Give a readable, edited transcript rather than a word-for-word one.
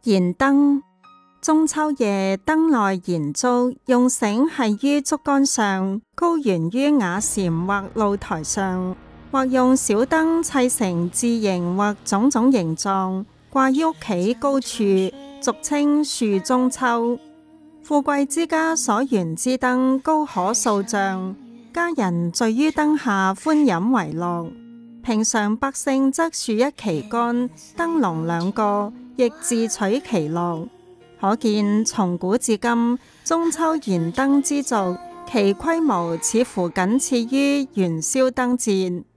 燃燈。中秋夜燈內燃燭，用繩繫於竹竿上，高懸於瓦簷或露台上，或用小燈砌成字形或種種形狀，掛於屋企高處，俗稱樹中秋。富貴之家所懸之燈高可數丈，家人聚於燈下歡飲為樂。平常百姓則豎一旗杆，燈籠兩個，亦自取其樂。可見從古至今，中秋燃燈之俗，其規模似乎僅次於元宵燈節。